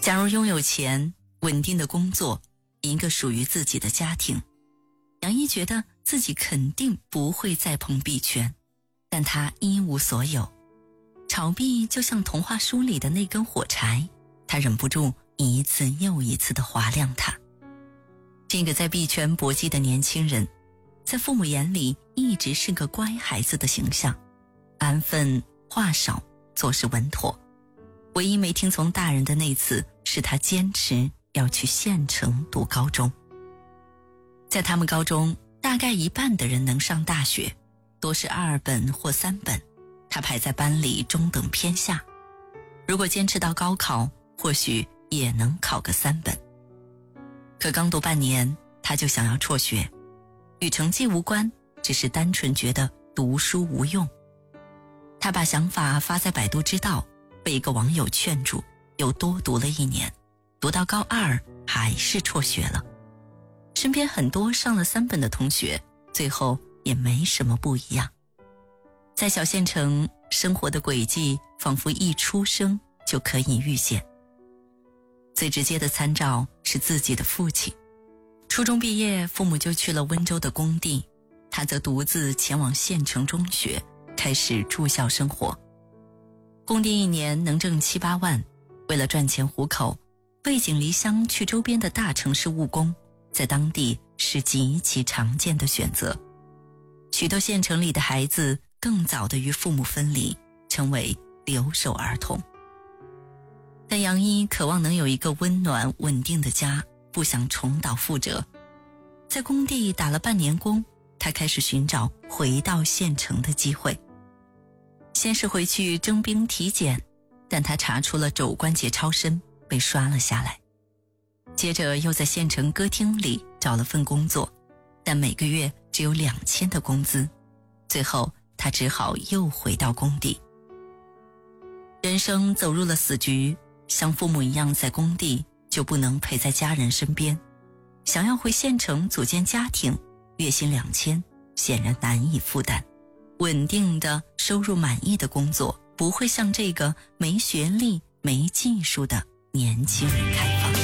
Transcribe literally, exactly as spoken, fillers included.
假如拥有钱、稳定的工作，一个属于自己的家庭，杨一觉得自己肯定不会再碰币圈，但他一无所有。炒币就像童话书里的那根火柴，他忍不住一次又一次地划亮它。这个在币圈搏击的年轻人，在父母眼里一直是个乖孩子的形象，安分话少，做事稳妥。唯一没听从大人的那次，是他坚持要去县城读高中。在他们高中，大概一半的人能上大学，多是二本或三本，他排在班里中等偏下。如果坚持到高考，或许也能考个三本。可刚读半年，他就想要辍学，与成绩无关，只是单纯觉得读书无用。他把想法发在百度知道，被一个网友劝住，又多读了一年，读到高二还是辍学了。身边很多上了三本的同学，最后也没什么不一样。在小县城，生活的轨迹仿佛一出生就可以预见。最直接的参照是自己的父亲。初中毕业，父母就去了温州的工地，他则独自前往县城中学，开始住校生活。工地一年能挣七八万，为了赚钱糊口，背井离乡去周边的大城市务工，在当地是极其常见的选择。许多县城里的孩子更早地与父母分离，成为留守儿童。但杨一渴望能有一个温暖稳定的家，不想重蹈覆辙。在工地打了半年工，他开始寻找回到县城的机会。先是回去征兵体检，但他查出了肘关节超深，被刷了下来。接着又在县城歌厅里找了份工作，但每个月只有两千的工资。最后他只好又回到工地。人生走入了死局，像父母一样在工地就不能陪在家人身边，想要回县城组建家庭，月薪两千显然难以负担。稳定的收入满意的工作不会向这个没学历没技术的年轻人开放。